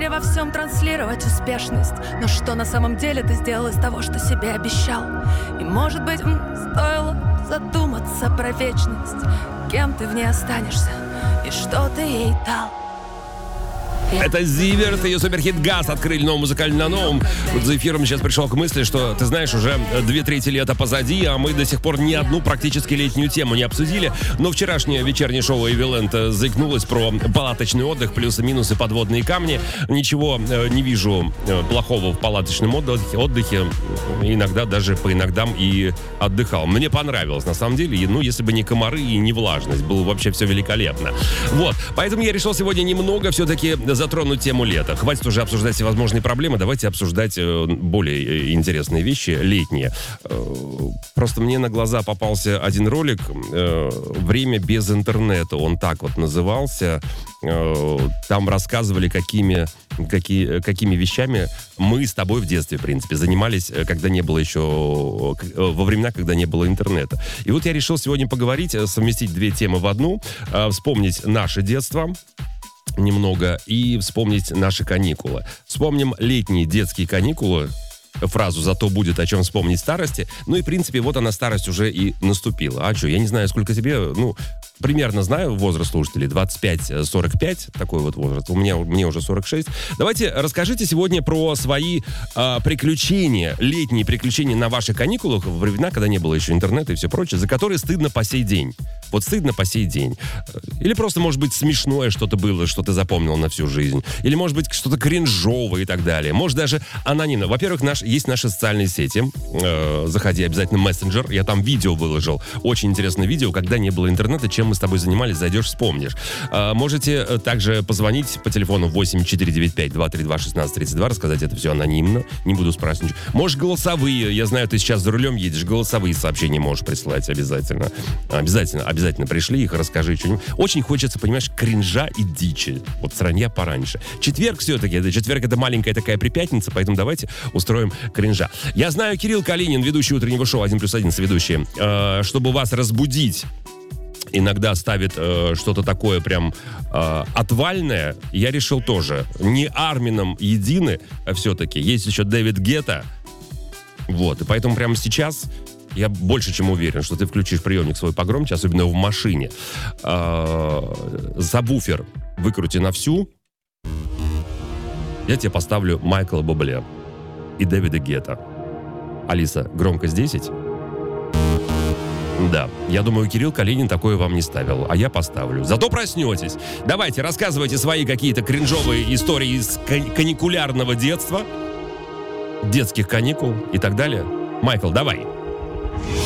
во всем транслировать успешность. Но что на самом деле ты сделал из того, что себе обещал? И может быть, стоило задуматься про вечность. Кем ты в ней останешься и что ты ей дал? Это Зиверт и ее суперхит «Газ» открыли новый музыкальный на новом. Вот за эфиром сейчас пришел к мысли, что, ты знаешь, уже 2/3 лета позади, а мы до сих пор ни одну практически летнюю тему не обсудили. Но вчерашнее вечернее шоу «Эвиленд» заикнулось про палаточный отдых, плюсы-минусы, подводные камни. Ничего не вижу плохого в палаточном отдыхе. Иногда даже по иногдам и отдыхал. Мне понравилось, на самом деле. Ну, если бы не комары и не влажность, было вообще все великолепно. Вот, поэтому я решил сегодня немного все-таки затронуть тему лета. Хватит уже обсуждать всевозможные проблемы, давайте обсуждать более интересные вещи, летние. Просто мне на глаза попался один ролик «Время без интернета», он так вот назывался. Там рассказывали, какими вещами мы с тобой в детстве, в принципе, занимались, когда не было еще, во времена, когда не было интернета. И вот я решил сегодня поговорить, совместить две темы в одну, вспомнить наше детство немного и вспомнить наши каникулы. Вспомним летние детские каникулы, фразу «зато будет о чем вспомнить старости». Ну и, в принципе, вот она, старость, уже и наступила. А что, я не знаю, сколько тебе, примерно знаю возраст слушателей, 25-45, такой вот возраст. Мне уже 46. Давайте расскажите сегодня про свои приключения, летние приключения на ваших каникулах, во времена, когда не было еще интернета и все прочее, за которые стыдно по сей день. Вот стыдно по сей день. Или просто, может быть, смешное что-то было, что ты запомнил на всю жизнь. Или, может быть, что-то кринжовое и так далее. Может, даже анонимно. Во-первых, есть наши социальные сети. Заходи обязательно в мессенджер. Я там видео выложил. Очень интересное видео, когда не было интернета, чем мы с тобой занимались, зайдешь, вспомнишь. Можете также позвонить по телефону 8495-232-1632, рассказать это все анонимно. Не буду спрашивать ничего. Можешь голосовые. Я знаю, ты сейчас за рулем едешь. Голосовые сообщения можешь присылать обязательно. Обязательно пришли их, расскажи что-нибудь. Очень хочется, понимаешь, кринжа и дичи. Вот сранья пораньше. Четверг все-таки. Четверг — это маленькая такая припятница, поэтому давайте устроим кринжа. Я знаю, Кирилл Калинин, ведущий утреннего шоу 1+1 соведущий, чтобы вас разбудить, иногда ставит что-то такое прям отвальное. Я решил тоже. Не Армином едины, а все-таки. Есть еще Дэвид Гетта. Вот. И поэтому прямо сейчас я больше чем уверен, что ты включишь приемник свой погромче, особенно в машине. Сабвуфер выкрути на всю. Я тебе поставлю Майкла Бубле и Дэвида Гетта. Алиса, громкость 10? Да, я думаю, Кирилл Калинин такое вам не ставил, а я поставлю. Зато проснетесь. Давайте, рассказывайте свои какие-то кринжовые истории из каникулярного детства, детских каникул и так далее. Майкл, давай.